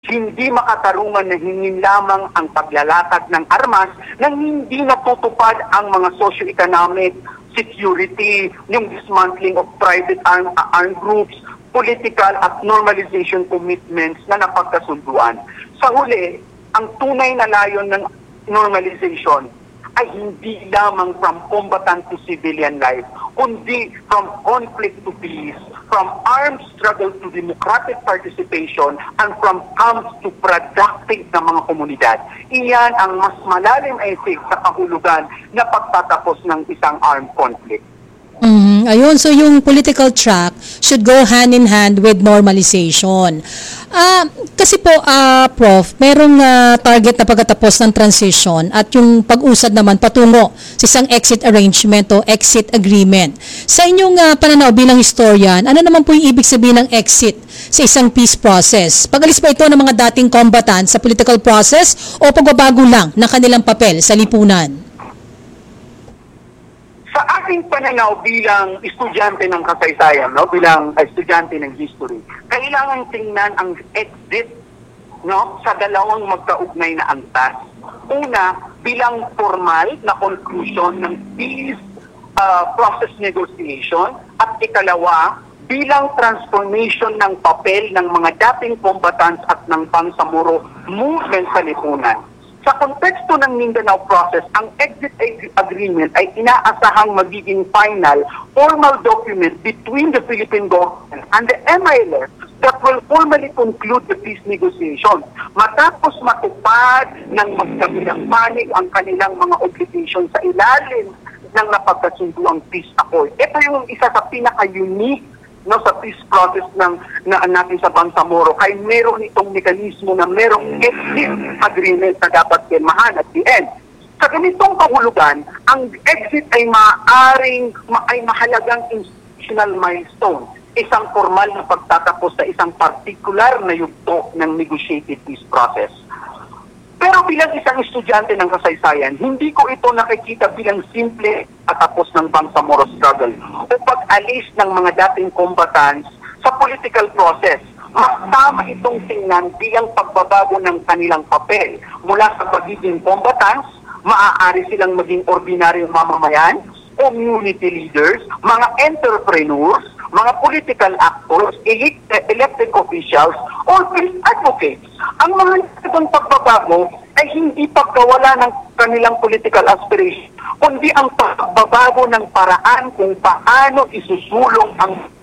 hindi makatarungan na hingin lamang ang paglalatag ng armas nang hindi natutupad ang mga socio-economic, security, yung dismantling of private armed groups, political at normalization commitments na napagkasunduan. Sa huli, ang tunay na layon ng normalization ay hindi lamang from combatant to civilian life, kundi from conflict to peace, from armed struggle to democratic participation, and from camps to productive na mga komunidad. Iyan ang mas malalim effect sa kahulugan na pagtatapos ng isang armed conflict. Ayun, so yung political track should go hand in hand with normalization. Kasi po, Prof, merong target na pagkatapos ng transition at yung pag-usad naman patungo sa isang exit arrangement o exit agreement. Sa inyong pananaw bilang historian, ano naman po yung ibig sabihin ng exit sa isang peace process? Pag-alis ba ito ng mga dating combatants sa political process o pagbabago lang ng kanilang papel sa lipunan? Sa aking pananaw bilang estudyante ng kasaysayan, bilang estudyante ng history, kailangan tingnan ang exit sa dalawang magkaugnay na antas. Una, bilang formal na conclusion ng peace process negotiation, at ikalawa, bilang transformation ng papel ng mga dating combatants at ng Bangsamoro movement sa lipunan. Sa konteksto ng Mindanao process, ang exit agreement ay inaasahang magiging final, formal document between the Philippine government and the MILF that will formally conclude the peace negotiations. Matapos matupad ng magkabilang panig ang kanilang mga obligations sa ilalim ng napagkasunduang peace accord. Ito yung isa sa pinaka-unique sa peace process natin sa Bangsamoro, kaya meron itong mekanismo na merong exit agreement na dapat pirmahan at the end. Sa ganitong kahulugan, ang exit ay mahalagang institutional milestone, isang formal na pagtatapos sa isang partikular na yugto ng negotiated peace process. Pero bilang isang estudyante ng kasaysayan, hindi ko ito nakikita bilang simple katapos ng Bangsamoro struggle o pag-alis ng mga dating combatants sa political process. Mas tama itong tingnan bilang pagbabago ng kanilang papel. Mula sa pagiging combatants, maaari silang maging ordinaryong mamamayan, community leaders, mga entrepreneurs, mga political actors, elected officials, or advocates. Ang mga itong pagbabago ay hindi pagkawala ng kanilang political aspiration, kundi ang pagbabago ng paraan kung paano isusulong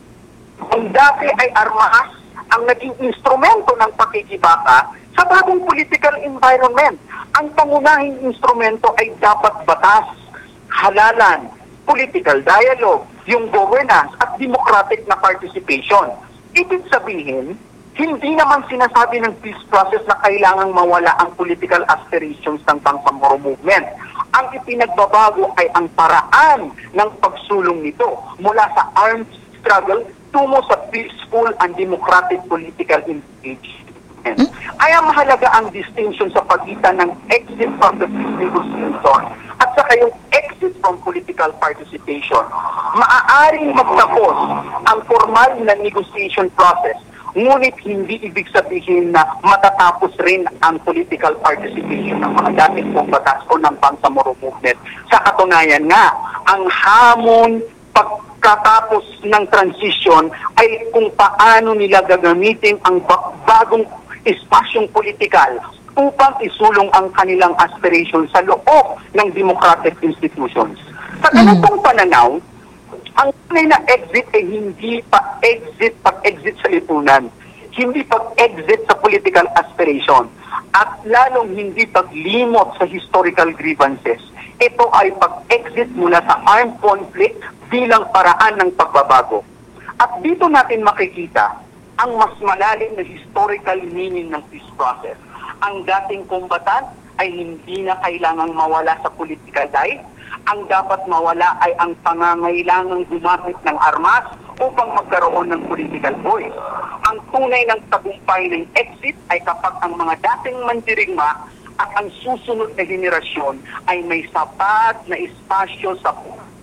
ang dati ay armas ang naging instrumento ng pakikibaka sa bagong political environment. Ang pangunahing instrumento ay dapat batas, halalan, political dialogue, yung governance at democratic na participation. Ibig sabihin, hindi naman sinasabi ng peace process na kailangang mawala ang political aspirations ng Bangsamoro movement. Ang ipinagbabago ay ang paraan ng pagsulong nito mula sa armed struggle tungo sa peaceful and democratic political engagement. Kaya mahalaga ang distinction sa pagitan ng exit from the peace negotiation at saka yung exit from political participation. Maaaring magtapos ang formal na negotiation process, ngunit hindi ibig sabihin na matatapos rin ang political participation ng mga dating combatants o ng Bangsamoro movement. Sa katunayan nga, ang hamon pagkatapos ng transition ay kung paano nila gagamitin ang bagong espasyong politikal upang isulong ang kanilang aspiration sa loob ng democratic institutions. Sa ganitong pananaw, ang tunay na exit ay hindi pag-exit sa lipunan, hindi pag-exit sa political aspiration, at lalong hindi paglimot sa historical grievances. Ito ay pag-exit mula sa armed conflict bilang paraan ng pagbabago. At dito natin makikita ang mas malalim na historical meaning ng peace process. Ang dating combatant ay hindi na kailangang mawala sa political life. Ang dapat mawala ay ang pangangailangang gumamit ng armas upang magkaroon ng political voice. Ang tunay ng tagumpay ng exit ay kapag ang mga dating mandirigma at ang susunod na henerasyon ay may sapat na espasyo sa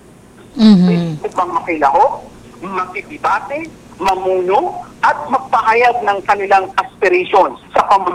upang makilahok, makidibate, mamuno, at magpahayag ng kanilang aspirations sa pamumuno